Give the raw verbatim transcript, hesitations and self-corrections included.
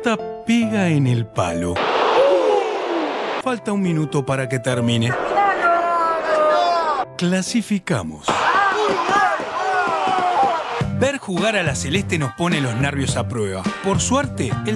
pelota pega en el palo. Falta un minuto para que termine. Clasificamos. Ver jugar a la Celeste nos pone los nervios a prueba. Por suerte, el